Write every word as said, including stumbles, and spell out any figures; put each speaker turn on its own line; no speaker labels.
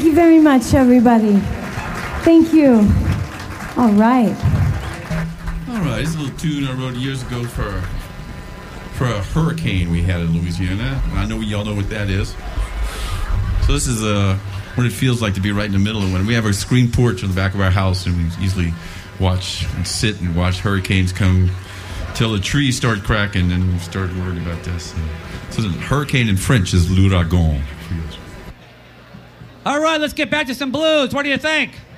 Thank you very much, everybody. Thank you. All right.
All right, this is a little tune I wrote years ago for for a hurricane we had in Louisiana. I know y'all know what that is. So this is uh, what it feels like to be right in the middle of one. We have a screen porch on the back of our house, and we easily watch and sit and watch hurricanes come till the trees start cracking, and we start worrying about this. So the hurricane in French is l'ouragan.
All right, let's get back to some blues. What do you think?